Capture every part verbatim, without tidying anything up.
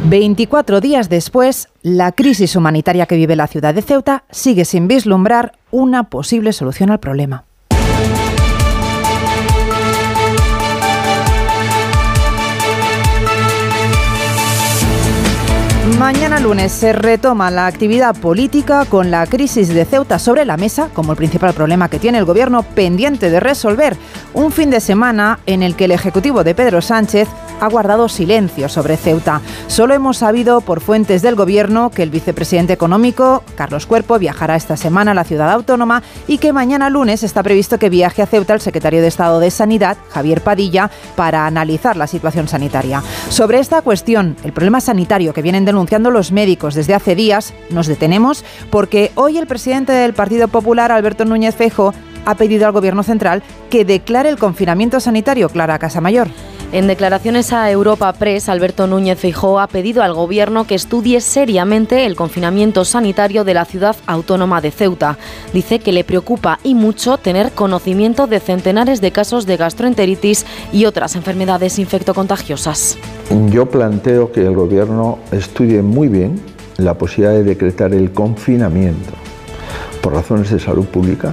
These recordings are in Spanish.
veinticuatro días después, la crisis humanitaria que vive la ciudad de Ceuta sigue sin vislumbrar una posible solución al problema. Mañana lunes se retoma la actividad política con la crisis de Ceuta sobre la mesa como el principal problema que tiene el gobierno pendiente de resolver. Un fin de semana en el que el ejecutivo de Pedro Sánchez ha guardado silencio sobre Ceuta. Solo hemos sabido por fuentes del gobierno que el vicepresidente económico, Carlos Cuerpo, viajará esta semana a la ciudad autónoma y que mañana lunes está previsto que viaje a Ceuta el secretario de Estado de Sanidad, Javier Padilla, para analizar la situación sanitaria. Sobre esta cuestión, el problema sanitario que vienen denunciando los médicos desde hace días, nos detenemos porque hoy el presidente del Partido Popular, Alberto Núñez Feijóo, ha pedido al Gobierno central que declare el confinamiento sanitario. Clara Casamayor. En declaraciones a Europa Press, Alberto Núñez Feijóo ha pedido al Gobierno que estudie seriamente el confinamiento sanitario de la ciudad autónoma de Ceuta. Dice que le preocupa y mucho tener conocimiento de centenares de casos de gastroenteritis y otras enfermedades infectocontagiosas. Yo planteo que el Gobierno estudie muy bien la posibilidad de decretar el confinamiento por razones de salud pública,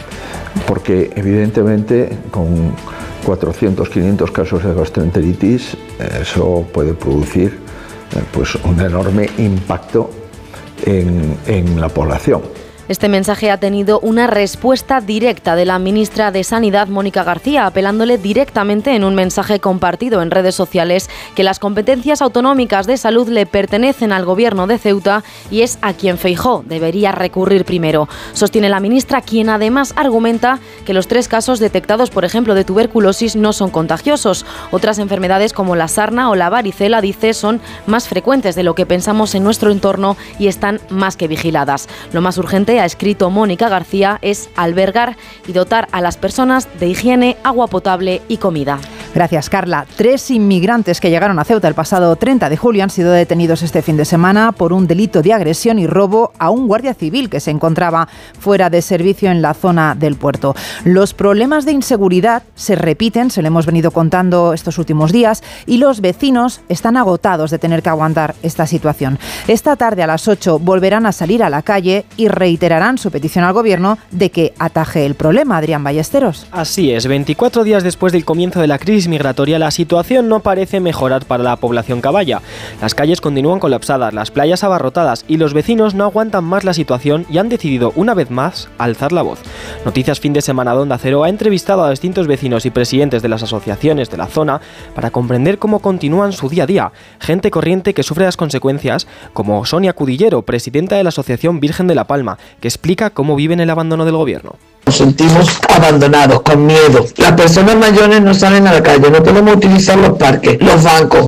porque evidentemente con cuatrocientos, quinientos casos de gastroenteritis, eso puede producir pues, un enorme impacto en, en la población. Este mensaje ha tenido una respuesta directa de la ministra de Sanidad, Mónica García, apelándole directamente en un mensaje compartido en redes sociales que las competencias autonómicas de salud le pertenecen al Gobierno de Ceuta y es a quien Feijóo debería recurrir primero. Sostiene la ministra, quien además argumenta que los tres casos detectados, por ejemplo, de tuberculosis no son contagiosos. Otras enfermedades como la sarna o la varicela, dice, son más frecuentes de lo que pensamos en nuestro entorno y están más que vigiladas. Lo más urgente, ha escrito Mónica García, es albergar y dotar a las personas de higiene, agua potable y comida. Gracias, Carla. Tres inmigrantes que llegaron a Ceuta el pasado treinta de julio han sido detenidos este fin de semana por un delito de agresión y robo a un guardia civil que se encontraba fuera de servicio en la zona del puerto. Los problemas de inseguridad se repiten, se lo hemos venido contando estos últimos días, y los vecinos están agotados de tener que aguantar esta situación. Esta tarde a las ocho volverán a salir a la calle y reiterarán su petición al Gobierno de que ataje el problema. Adrián Ballesteros. Así es, veinticuatro días después del comienzo de la crisis migratoria, la situación no parece mejorar para la población caballa. Las calles continúan colapsadas, las playas abarrotadas y los vecinos no aguantan más la situación y han decidido una vez más alzar la voz. Noticias Fin de Semana de Onda Cero ha entrevistado a distintos vecinos y presidentes de las asociaciones de la zona para comprender cómo continúan su día a día. Gente corriente que sufre las consecuencias, como Sonia Cudillero, presidenta de la Asociación Virgen de la Palma, que explica cómo viven el abandono del gobierno. Nos sentimos abandonados, con miedo. Las personas mayores no salen a la calle, no podemos utilizar los parques, los bancos.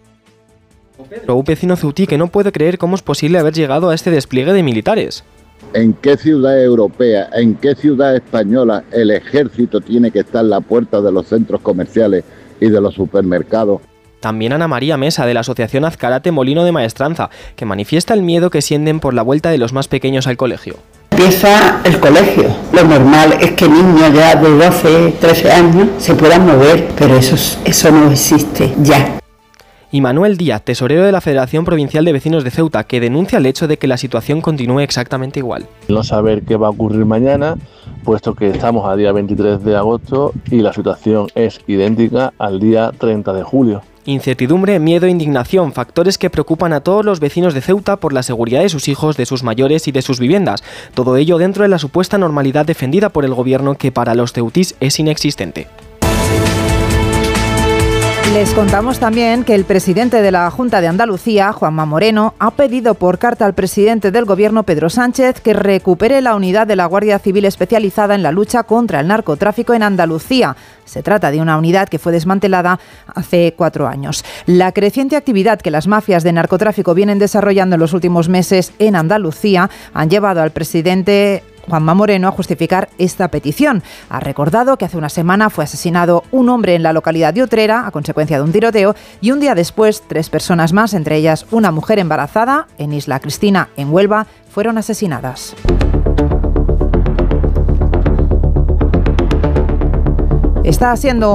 Pero un vecino ceutí que no puede creer cómo es posible haber llegado a este despliegue de militares. ¿En qué ciudad europea, en qué ciudad española el ejército tiene que estar en la puerta de los centros comerciales y de los supermercados? También Ana María Mesa, de la Asociación Azcarate Molino de Maestranza, que manifiesta el miedo que sienten por la vuelta de los más pequeños al colegio. Empieza el colegio. Lo normal es que niños ya de doce, trece años se puedan mover, pero eso, eso no existe ya. Y Manuel Díaz, tesorero de la Federación Provincial de Vecinos de Ceuta, que denuncia el hecho de que la situación continúe exactamente igual. No saber qué va a ocurrir mañana, puesto que estamos a día veintitrés de agosto y la situación es idéntica al día treinta de julio. Incertidumbre, miedo e indignación, factores que preocupan a todos los vecinos de Ceuta por la seguridad de sus hijos, de sus mayores y de sus viviendas. Todo ello dentro de la supuesta normalidad defendida por el gobierno, que para los ceutís es inexistente. Les contamos también que el presidente de la Junta de Andalucía, Juanma Moreno, ha pedido por carta al presidente del Gobierno, Pedro Sánchez, que recupere la unidad de la Guardia Civil especializada en la lucha contra el narcotráfico en Andalucía. Se trata de una unidad que fue desmantelada hace cuatro años. La creciente actividad que las mafias de narcotráfico vienen desarrollando en los últimos meses en Andalucía han llevado al presidente Juanma Moreno a justificar esta petición. Ha recordado que hace una semana fue asesinado un hombre en la localidad de Utrera a consecuencia de un tiroteo y un día después tres personas más, entre ellas una mujer embarazada, en Isla Cristina, en Huelva, fueron asesinadas. Está siendo